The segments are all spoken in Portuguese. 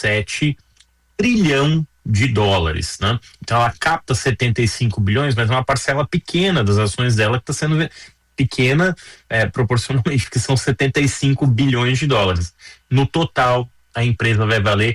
1,7 trilhão de dólares, né? Então ela capta 75 bilhões, mas é uma parcela pequena das ações dela que está sendo pequena proporcionalmente, porque são 75 bilhões de dólares. No total, a empresa vai valer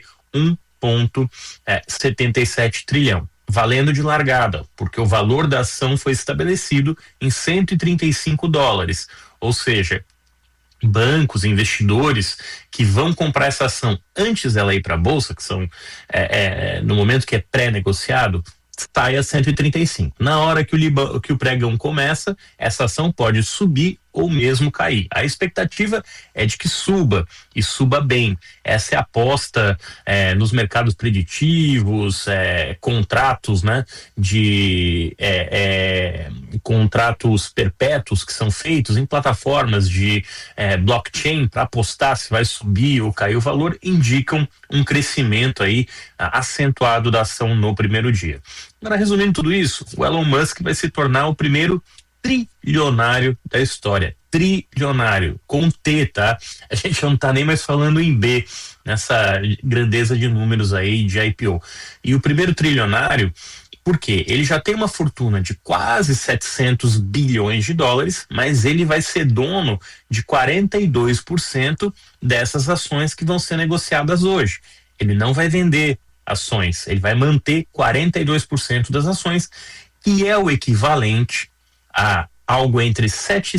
1,77 trilhão, valendo de largada, porque o valor da ação foi estabelecido em 135 dólares, ou seja, bancos, investidores que vão comprar essa ação antes dela ir para a bolsa, que são no momento que é pré-negociado, sai a 135. Na hora que o pregão começa, essa ação pode subir ou mesmo cair. A expectativa é de que suba, e suba bem. Essa é a aposta nos mercados preditivos, contratos, né, de contratos perpétuos que são feitos em plataformas de blockchain para apostar se vai subir ou cair o valor, indicam um crescimento aí acentuado da ação no primeiro dia. Agora, resumindo tudo isso, o Elon Musk vai se tornar o primeiro trilionário da história. Trilionário, com T, tá? A gente não tá nem mais falando em B, nessa grandeza de números aí de IPO. E o primeiro trilionário, por quê? Ele já tem uma fortuna de quase 700 bilhões de dólares, mas ele vai ser dono de 42% dessas ações que vão ser negociadas hoje. Ele não vai vender ações, ele vai manter 42% das ações, que é o equivalente a algo entre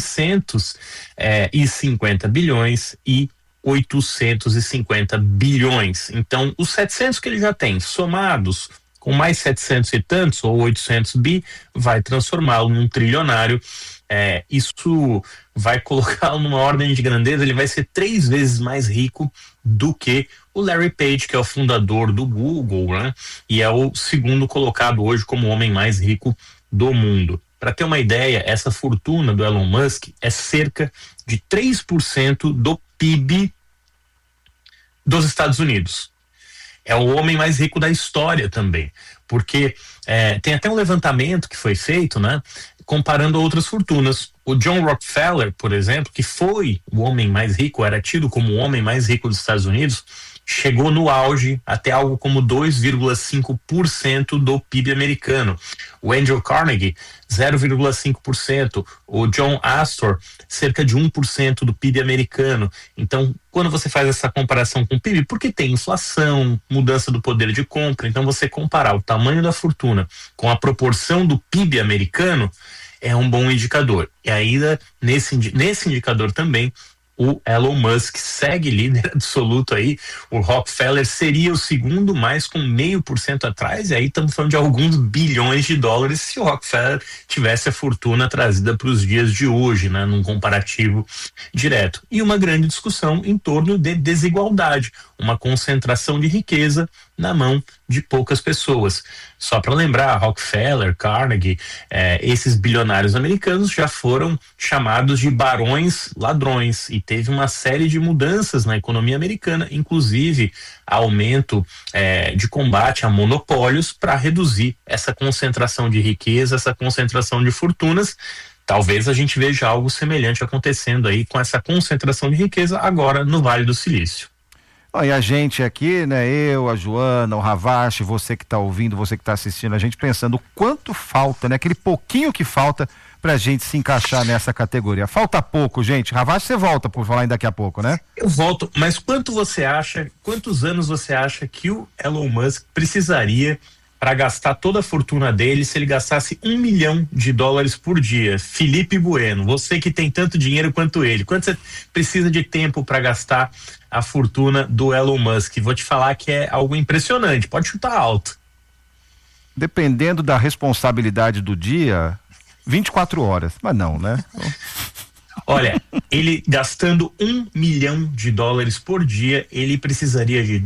750 bilhões e 850 bilhões. Então, os 700 que ele já tem, somados com mais 700 e tantos, ou 800 bi, vai transformá-lo num trilionário. Isso vai colocá-lo numa ordem de grandeza, ele vai ser 3 vezes mais rico do que o Larry Page, que é o fundador do Google, né? E é o segundo colocado hoje como o homem mais rico do mundo. Para ter uma ideia, essa fortuna do Elon Musk é cerca de 3% do PIB dos Estados Unidos. É o homem mais rico da história também, porque tem até um levantamento que foi feito, né, comparando outras fortunas. O John Rockefeller, por exemplo, que foi o homem mais rico, era tido como o homem mais rico dos Estados Unidos, chegou no auge até algo como 2,5% do PIB americano. O Andrew Carnegie, 0,5%. O John Astor, cerca de 1% do PIB americano. Então, quando você faz essa comparação com o PIB, porque tem inflação, mudança do poder de compra, então você comparar o tamanho da fortuna com a proporção do PIB americano é um bom indicador. E ainda, nesse indicador também, o Elon Musk segue líder absoluto aí. O Rockefeller seria o segundo, mais com 0,5% atrás, e aí estamos falando de alguns bilhões de dólares se o Rockefeller tivesse a fortuna trazida para os dias de hoje, né, num comparativo direto. E uma grande discussão em torno de desigualdade, uma concentração de riqueza na mão de poucas pessoas. Só para lembrar, Rockefeller, Carnegie, esses bilionários americanos já foram chamados de barões ladrões, e teve uma série de mudanças na economia americana, inclusive aumento de combate a monopólios para reduzir essa concentração de riqueza, essa concentração de fortunas. Talvez a gente veja algo semelhante acontecendo aí com essa concentração de riqueza agora no Vale do Silício. E a gente aqui, né, eu, a Joana, o Ravache, você que está ouvindo, você que está assistindo, a gente pensando o quanto falta, né, aquele pouquinho que falta pra gente se encaixar nessa categoria. Falta pouco, gente. Ravache, você volta por falar daqui a pouco, né? Eu volto, mas quantos anos você acha que o Elon Musk precisaria para gastar toda a fortuna dele se ele gastasse $1 milhão por dia? Felipe Bueno, você que tem tanto dinheiro quanto ele, quanto você precisa de tempo para gastar a fortuna do Elon Musk? Vou te falar que é algo impressionante, pode chutar alto. Dependendo da responsabilidade do dia, 24 horas, mas não, né? Olha, ele gastando $1 milhão por dia, ele precisaria de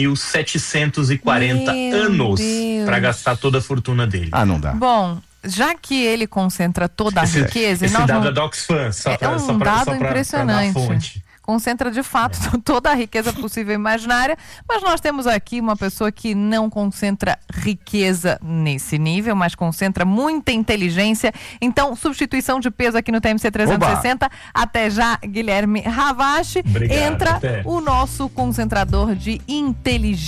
2.740 anos para gastar toda a fortuna dele. Ah, não dá. Bom, já que ele concentra toda a riqueza... Esse dado é da Oxfam, um dado impressionante. Pra dar fonte. Concentra de fato toda a riqueza possível e imaginária, mas nós temos aqui uma pessoa que não concentra riqueza nesse nível, mas concentra muita inteligência. Então, substituição de peso aqui no TMC 360. Oba. Até já, Guilherme Ravache. Obrigado, entra até. O nosso concentrador de inteligência.